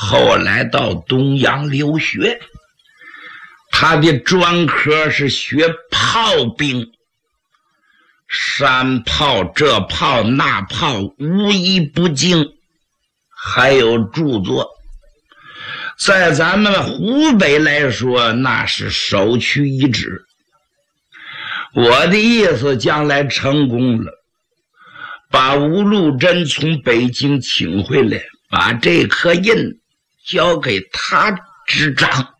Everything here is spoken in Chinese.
后来到东洋留学，他的专科是学炮兵，山炮这炮那炮无一不精，还有著作，在咱们湖北来说那是首屈一指。我的意思，将来成功了，把吴禄贞从北京请回来，把这颗印交给他执掌，